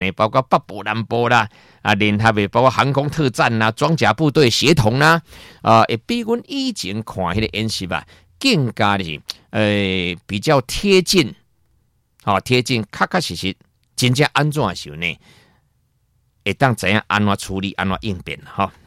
包括北部、南部啦，联合的包括航空特战啦、装甲部队协同啦，会比阮以前看迄个演习吧，更加的比较贴近，贴近，确实，真正安怎的时候呢，会当怎样安怎处理、安怎应变哈。